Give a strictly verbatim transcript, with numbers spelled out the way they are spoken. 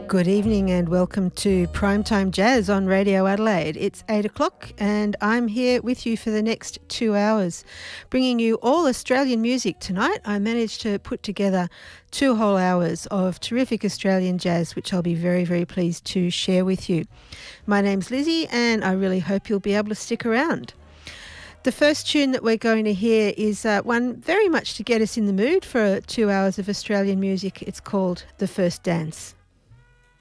Good evening and welcome to Primetime Jazz on Radio Adelaide. It's eight o'clock and I'm here with you for the next two hours, bringing you all Australian music tonight. I managed to put together two whole hours of terrific Australian jazz, which I'll be very, very pleased to share with you. My name's Lizzie and I really hope you'll be able to stick around. The first tune that we're going to hear is uh, one very much to get us in the mood for two hours of Australian music. It's called The First Dance.